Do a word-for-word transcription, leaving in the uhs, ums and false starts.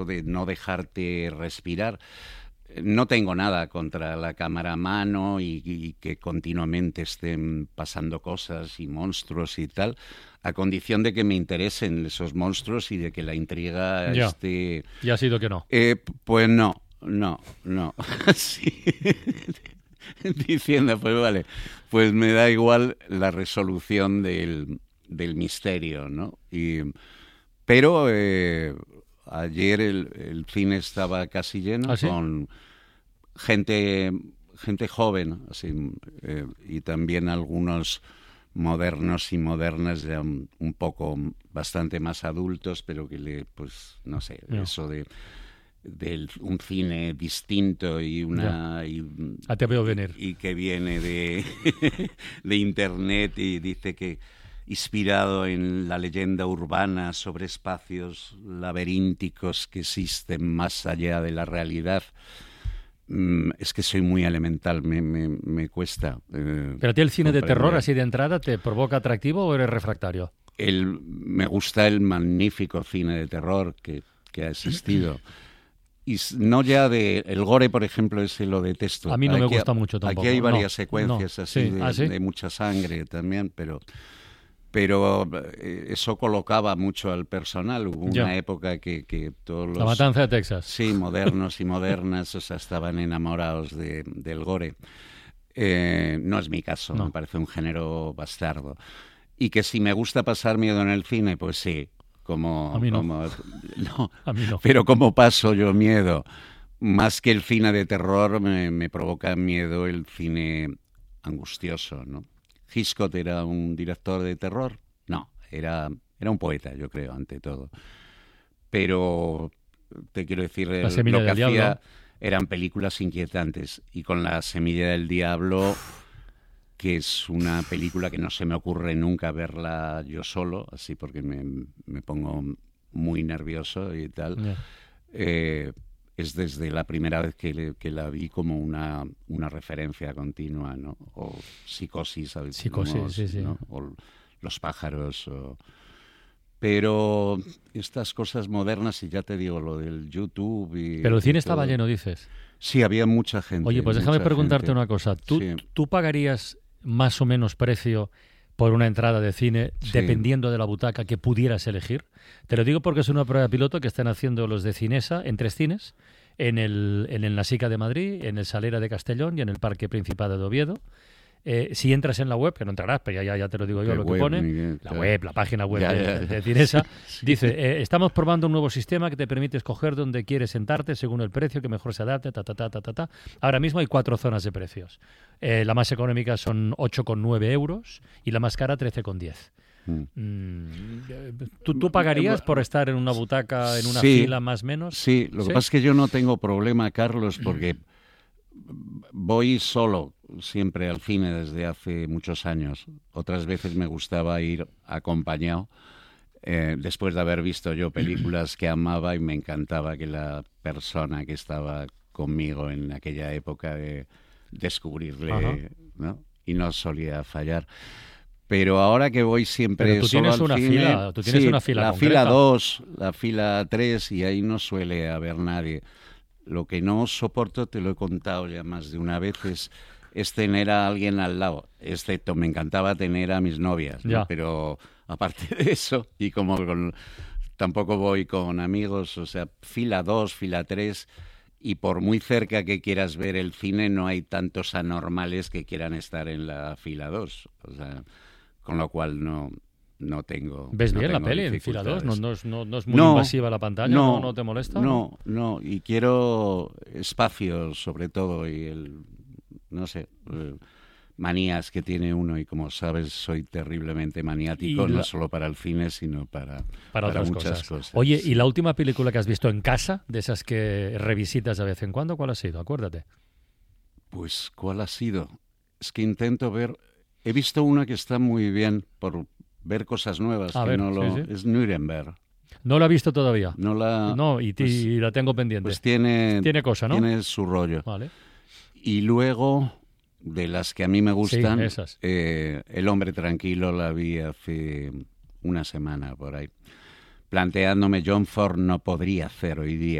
de no dejarte respirar. No tengo nada contra la cámara a mano y, y que continuamente estén pasando cosas y monstruos y tal, a condición de que me interesen esos monstruos y de que la intriga Ya. esté... Y ha sido que no. Eh, pues no, no, no. Sí. Diciendo, pues vale, pues me da igual la resolución del, del misterio, ¿no? Y, pero eh, ayer el, el cine estaba casi lleno. ¿Ah, sí? Con gente, gente joven, así, eh, y también algunos modernos y modernas ya un, un poco bastante más adultos, pero que le, pues, no sé, No. eso de... de un cine distinto y una y, ah, te veo venir. y, y que viene de de internet y dice que inspirado en la leyenda urbana sobre espacios laberínticos que existen más allá de la realidad. Mm, es que soy muy elemental, me, me, me cuesta. Eh, ¿Pero a ti el cine de comprender. terror así de entrada te provoca atractivo o eres refractario? El, me gusta el magnífico cine de terror que, que ha existido. Y no ya de... El gore, por ejemplo, ese lo detesto. A mí no me Aquí, gusta mucho tampoco. Aquí hay varias no, secuencias no. así, Sí. de, ¿Ah, sí? de mucha sangre también, pero... Pero eh, eso colocaba mucho al personal. Hubo Ya. una época que, que todos los... La matanza de Texas. Sí, modernos y modernas, o sea, estaban enamorados de, del gore. Eh, no es mi caso, No. me parece un género bastardo. Y que si me gusta pasar miedo en el cine, pues sí. Como, A mí no. como, no. A mí no. Pero como paso yo miedo, más que el cine de terror, me, me provoca miedo el cine angustioso, ¿no? Hitchcock era un director de terror, no, era, era un poeta, yo creo, ante todo. Pero te quiero decir, La el, semilla lo que del hacía diablo. eran películas inquietantes. Y con La semilla del diablo, que es una película que no se me ocurre nunca verla yo solo, así porque me, me pongo muy nervioso y tal. Yeah. Eh, es desde la primera vez que, le, que la vi como una, una referencia continua, ¿no? O Psicosis, ¿sabes? Psicosis, Como, sí, sí. ¿no? O Los pájaros. O... Pero estas cosas modernas, y ya te digo, lo del YouTube y... Pero el cine y estaba todo. lleno, dices. Sí, había mucha gente. Oye, pues déjame mucha preguntarte gente. una cosa. ¿Tú, Sí. ¿Tú pagarías más o menos precio por una entrada de cine Sí. dependiendo de la butaca que pudieras elegir? Te lo digo porque es una prueba piloto que están haciendo los de Cinesa en tres cines, en el, en el Nasica de Madrid, en el Salera de Castellón y en el Parque Principado de Oviedo. Eh, si entras en la web, que no entrarás, pero ya, ya te lo digo yo ¿Qué lo que web, pone, Miguel? la Claro. web, la página web Ya, de, ya, ya. de Cinesa, dice, eh, estamos probando un nuevo sistema que te permite escoger dónde quieres sentarte según el precio que mejor se adapte, ta, ta, ta, ta, ta, ta. Ahora mismo hay cuatro zonas de precios. Eh, la más económica son ocho coma nueve euros y la más cara trece coma diez. Mm. Mm, ¿tú, ¿Tú pagarías por estar en una butaca, en una Sí, fila más o menos? Sí, lo que ¿Sí? pasa es que yo no tengo problema, Carlos, porque voy solo siempre al cine desde hace muchos años. Otras veces me gustaba ir acompañado, eh, después de haber visto yo películas que amaba y me encantaba que la persona que estaba conmigo en aquella época de descubrirle, Ajá. ¿no? Y no solía fallar. Pero ahora que voy siempre Pero tú solo tienes al una cine, fila, tú tienes sí, una fila la concreta. fila dos, la fila tres, y ahí no suele haber nadie. Lo que no soporto, te lo he contado ya más de una vez, es, es tener a alguien al lado. Excepto, me encantaba tener a mis novias, ¿no? Ya. Pero aparte de eso, y como con, tampoco voy con amigos, o sea, fila dos, fila tres, y por muy cerca que quieras ver el cine, no hay tantos anormales que quieran estar en la fila dos. O sea, con lo cual no... No tengo. ¿Ves no bien la tengo peli en fila dos? dificultades. ¿No, no, es, no, no es muy No, invasiva la pantalla? ¿No, no te molesta? No, no, y quiero espacio sobre todo y el, no sé, eh, manías que tiene uno y como sabes soy terriblemente maniático, Y la- no solo para el cine sino para, Para, otras muchas cosas. cosas. Oye, ¿y la última película que has visto en casa, de esas que revisitas de vez en cuando, cuál ha sido? Acuérdate. Pues, ¿cuál ha sido? Es que intento ver, he visto una que está muy bien por ver cosas nuevas, A que ver, no lo, sí, sí. es Nuremberg. No la he visto todavía. No la, No, y, ti- pues- y la tengo pendiente. pues tiene, Tiene cosa, ¿no? tiene su rollo. Vale. Y luego, de las que a mí me gustan, Sí, esas. eh, El hombre tranquilo la vi hace una semana por ahí. planteándome John Ford no podría hacer hoy día.